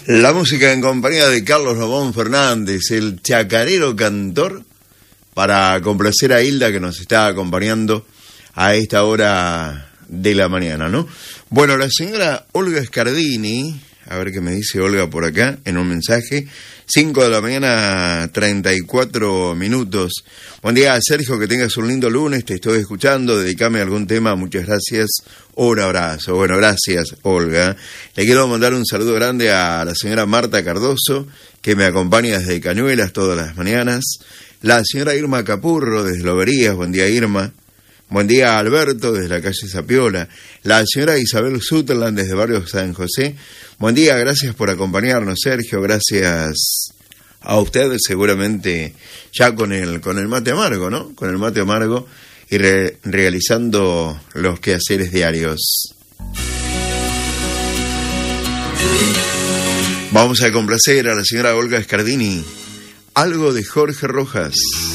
La música en compañía de Carlos Ramón Fernández, el chacarero cantor, para complacer a Hilda que nos está acompañando a esta hora de la mañana, ¿no? Bueno, la señora Olga Scardini, a ver qué me dice Olga por acá en un mensaje, 5 de la mañana, 34 minutos. Buen día, Sergio, que tengas un lindo lunes, te estoy escuchando, dedícame algún tema, muchas gracias, un abrazo. Bueno, gracias, Olga. Le quiero mandar un saludo grande a la señora Marta Cardoso, que me acompaña desde Cañuelas todas las mañanas, la señora Irma Capurro, desde Loberías, buen día, Irma. Buen día, Alberto, desde la calle Zapiola. La señora Isabel Sutherland, desde Barrio San José. Buen día, gracias por acompañarnos, Sergio. Gracias a ustedes, seguramente ya con el mate amargo, ¿no? Con el mate amargo y realizando los quehaceres diarios. Vamos a complacer a la señora Olga Scardini. Algo de Jorge Rojas.